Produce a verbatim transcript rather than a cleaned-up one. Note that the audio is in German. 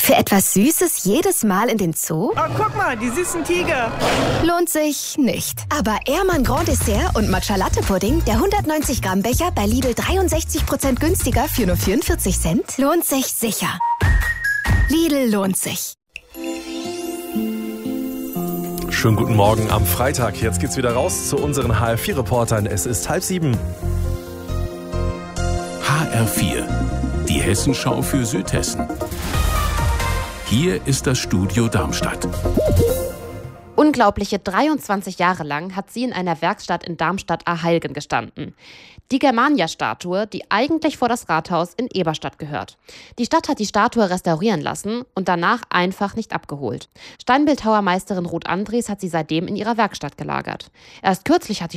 Für etwas Süßes jedes Mal in den Zoo? Oh, guck mal, die süßen Tiger. Lohnt sich nicht. Aber Ehrmann Grand Dessert und Matcha Latte Pudding, der hundertneunzig Gramm Becher bei Lidl dreiundsechzig Prozent günstiger für nur vierundvierzig Cent, lohnt sich sicher. Lidl lohnt sich. Schönen guten Morgen am Freitag. Jetzt geht's wieder raus zu unseren H R vier Reportern. Es ist halb sieben. H R vier, die Hessenschau für Südhessen. Hier ist das Studio Darmstadt. Unglaubliche dreiundzwanzig Jahre lang hat sie in einer Werkstatt in Darmstadt-Arheilgen gestanden. Die Germania-Statue, die eigentlich vor das Rathaus in Eberstadt gehört. Die Stadt hat die Statue restaurieren lassen und danach einfach nicht abgeholt. Steinbildhauermeisterin Ruth Andries hat sie seitdem in ihrer Werkstatt gelagert. Erst kürzlich hat die